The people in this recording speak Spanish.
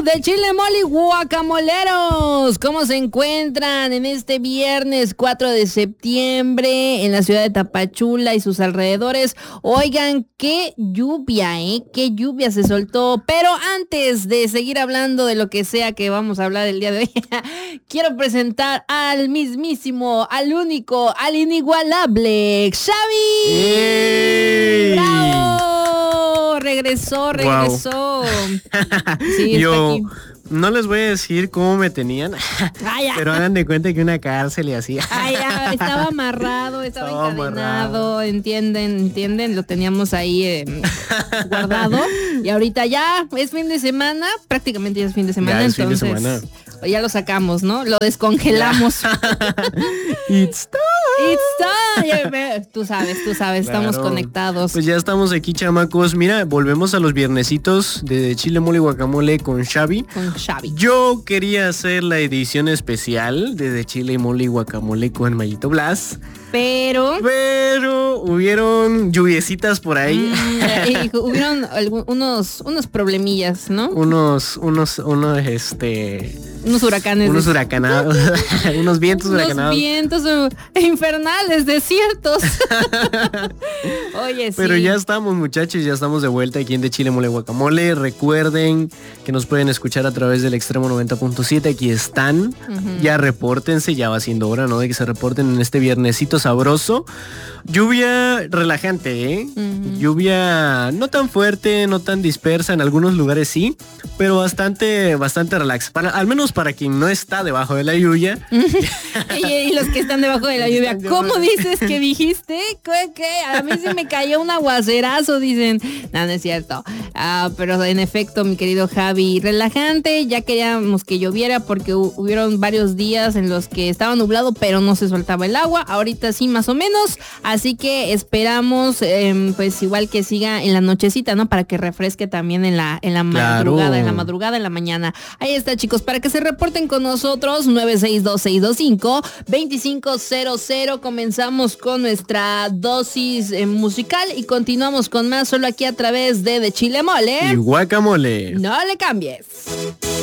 de Chile Mole Guacamoleros. ¿Cómo se encuentran en este viernes 4 de septiembre en la ciudad de Tapachula y sus alrededores? Oigan, qué lluvia, qué lluvia se soltó. Pero antes de seguir hablando de lo que sea que vamos a hablar el día de hoy, quiero presentar al mismísimo, al único, al inigualable Xavi. ¡Ey! ¡Bravo! Regresó. Wow. Sí, Yo está aquí. no les voy a decir cómo me tenían, pero hagan de cuenta que una cárcel y así. Ya, estaba amarrado, estaba Estaba encadenado, entienden, lo teníamos ahí guardado y ahorita ya es fin de semana, prácticamente ya es fin de semana, Ya es fin de entonces semana. ya lo sacamos, ¿no? Lo descongelamos. It's time. It's time. Tú sabes, estamos Claro. conectados. Pues ya estamos aquí, chamacos. Mira, volvemos a los viernesitos de Chile Mole y Guacamole con Xavi. Con Xavi. Yo quería hacer la edición especial de Chile Mole y Guacamole con Mayito Blas, Pero pero hubieron lluviecitas por ahí. y hubieron unos problemillas, ¿no? Unos Unos huracanes. unos huracanados, unos vientos Unos huracanados. vientos infernales, desiertos. Oye, sí. Pero ya estamos, muchachos, ya estamos de vuelta aquí en De Chile Mole Guacamole. Recuerden que nos pueden escuchar a través del Extremo 90.7. Aquí están. Ya repórtense, ya va siendo hora, ¿no? De que se reporten en este viernesito sabroso. Lluvia relajante, ¿eh? Lluvia no tan fuerte, no tan dispersa. En algunos lugares sí, pero bastante relax. Al menos para quien no está debajo de la lluvia. Y los que están debajo de la lluvia, ¿cómo dices que dijiste? ¿Qué? A mí se me cayó un aguacerazo, dicen. No es cierto. Pero en efecto, mi querido Javi, relajante. Ya queríamos que lloviera porque hubieron varios días en los que estaba nublado, pero no se soltaba el agua. Ahorita sí, más o menos. Así que esperamos, pues igual que siga en la nochecita, ¿no? Para que refresque también en la madrugada, en la mañana. Ahí está, chicos, para que se reporten con nosotros, 962-625-2500. Comenzamos con nuestra dosis musical y continuamos con más solo aquí a través de Chile Mole Y Guacamole. No le cambies.